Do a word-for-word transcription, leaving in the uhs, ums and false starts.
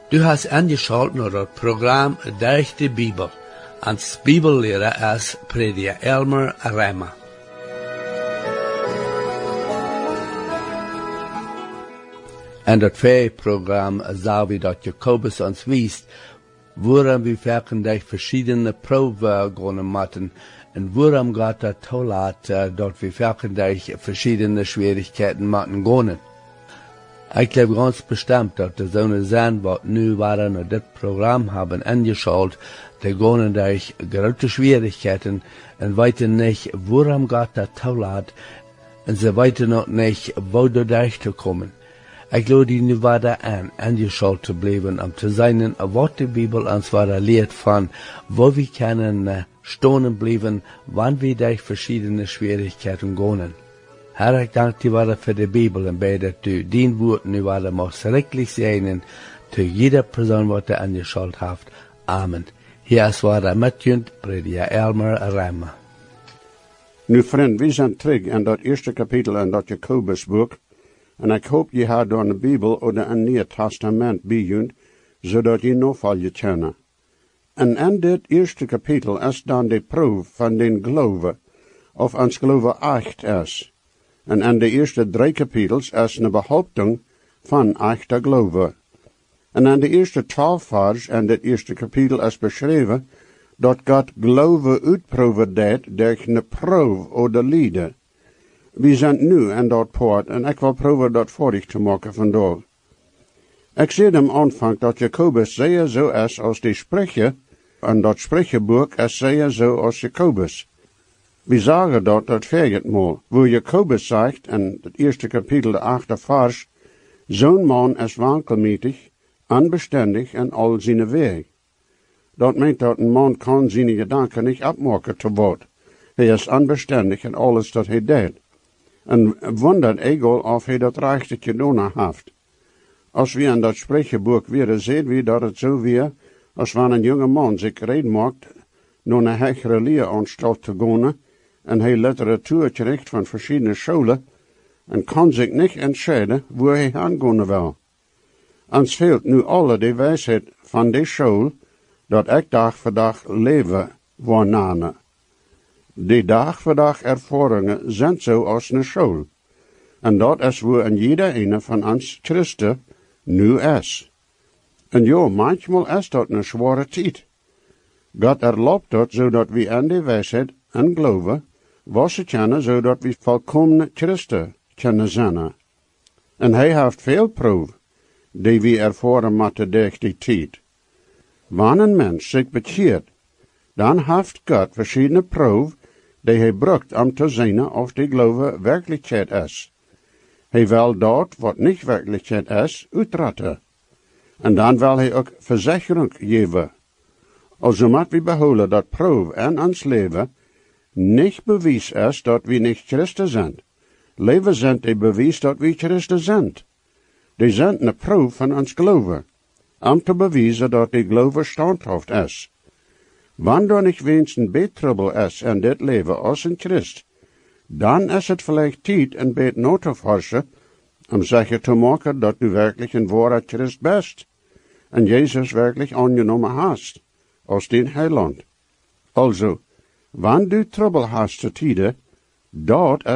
Du hast angeschaltet naar het programma Durch de Bibel. Als Bibellehrer is prediker Elmer Reimer. En dat programma zou we dat Jacobus ons wiest, waarom we verkendig verschillende proeven gaan moeten en waarom gaat het toelaat dat we verkendig verschillende schwierigkeiten moeten gaan. Ik glaube ganz bestimmt, dat de zonen zijn wat nu waren naar dit programma hebben angeschaut, die gaan durch grote schwierigkeiten en weten niet waarom gaat dat toelaat en ze weten ook niet wo durch te komen. Ik glaube, die nu waren aan angeschaut te blijven om te zijn wat de Bibel ons waren leert van, wo we kunnen uh, stonen blijven, wanneer we durch verschillende schwierigkeiten gaan. Herr, ik dank die waren voor de Bibel en bij dat u dien woord nu waren mocht schrikkelijk zijn en te jeder persoon wat er angeschaut heeft. Amen. Hier is waar met junt, prediker Elmer Reimer. Nu vriend, we zijn terug in dat eerste kapitel in dat Jacobusboek. En ik hoop je had door de Bibel of een Nieuw Testament bijjunt, zodat je nog al je kennen. En in dit eerste kapitel is dan de proef van den geloven, of ons geloven echt is. En in de eerste drie kapitels is een behaupting van echte geloven. En in de eerste twaalf vers in dit eerste kapitel is beschreven dat God geloven uitproeven deed door een proef of de lieden. We zijn nu in dat poort en ik wil proberen dat voordig te maken vandaag. Ik zie am aanvang dat Jacobus zeer zo is als die sprecher, en dat sprecherboek is zeer zo als Jacobus. We zeggen dat dat viertigmaal, wo Jacobus zegt in het eerste kapitel de achte vers, zo'n man is wankelmietig, onbestendig en al zijn weg. Dat meent dat een man kan zijn gedanken niet opmaken te woord. Hij is onbestendig in alles dat hij deed. En wondert egal of hij dat rechte gedaan heeft. Als we in dat sprecherboek weer zien we dat het zo weer, als wanneer een jonge man zich reden maakt, naar een hegere leeranstalt te gaan, en hij literatuur krijgt van verschillende scholen, en kan zich niet entscheiden waar hij aangaan wil. Ons veelt nu alle de wijsheid van die school, dat ik dag voor dag leven waarnane. Die dag voor dag ervaringen zijn zo als een school. En dat is waar een jeder ene van ons Christen nu is. En ja, manchmal is dat een zware tijd. God erlaubt dat, zodat we aan die wijsheid en geloven, wassen kennen, zodat we volkomen Christen kunnen zijn. En hij heeft veel proef, die we ervaren moeten door die tijd. Wanneer een mens zich bekeert, dan heeft God verschillende proef, die hij brukt om te zien of die geloven werkelijkheid is. Hij wil dat wat niet werkelijkheid is, uitratten. En dan wil hij ook verzekering geven. Also moet we behouden dat proef in ons leven niet bewijs is dat we niet Christen zijn. Leven zijn die bewijs dat we Christen zijn. Die zijn een proef van ons geloven, om te bewijzen dat die geloven standhaft is. Wanneer niet wens een beetje trouble is in dit leven als een Christ, dan is het vielleicht tijd een beetje na te forschen, om zeker te maken dat u werkelijk een ware Christ bent, en Jezus werkelijk aangenomen hast, als den heiland. Also, wanneer u trouble hast te tijden, dat